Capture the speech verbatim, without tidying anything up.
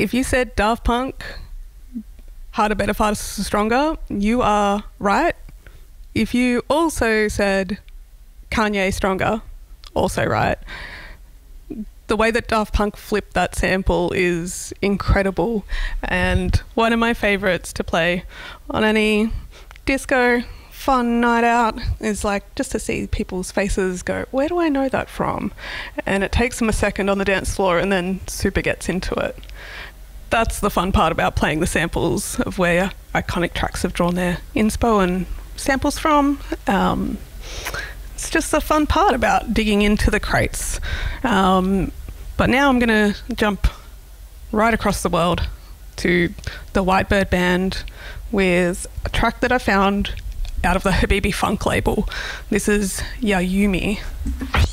If you said Daft Punk, harder, better, faster, stronger, you are right. If you also said Kanye stronger, also right. The way that Daft Punk flipped that sample is incredible, and one of my favourites to play on any disco fun night out is like just to see people's faces go, where do I know that from? And it takes them a second on the dance floor and then super gets into it. That's the fun part about playing the samples of where iconic tracks have drawn their inspo and samples from. Um, it's just the fun part about digging into the crates. Um, but now I'm going to jump right across the world to the Whitebird Band with a track that I found out of the Habibi Funk label. This is Yayumi.